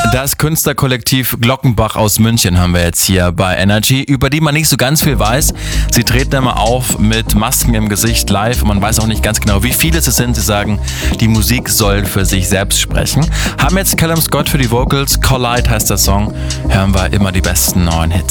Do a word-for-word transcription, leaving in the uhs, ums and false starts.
Das Künstlerkollektiv Glockenbach aus München haben wir jetzt hier bei Energy, über die man nicht so ganz viel weiß. Sie treten immer auf mit Masken im Gesicht live und man weiß auch nicht ganz genau, wie viele es sind. Sie sagen, die Musik soll für sich selbst sprechen. Haben jetzt Callum Scott für die Vocals, Collide heißt der Song. Hören wir immer die besten neuen Hits.